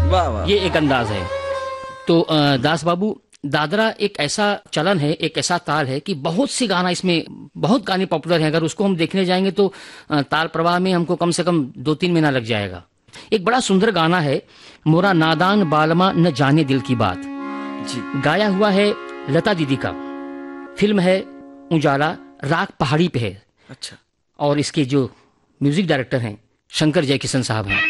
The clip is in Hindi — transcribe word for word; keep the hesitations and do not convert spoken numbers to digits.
वाह वाह। ये एक अंदाज है। तो अ, दास बाबू, दादरा एक ऐसा चलन है, एक ऐसा ताल है कि बहुत सी गाना इसमें, बहुत गाने पॉपुलर हैं। अगर उसको हम देखने जाएंगे तो अ, ताल प्रवाह में हमको कम से कम दो तीन महीना लग जाएगा। एक बड़ा सुंदर गाना है, मोरा नादान बालमा न जाने दिल की बात जी। गाया हुआ है लता दीदी का। फिल्म है उजाला, राग पहाड़ी पे है। अच्छा। और इसके जो म्यूजिक डायरेक्टर हैं शंकर जयकिशन साहब हैं।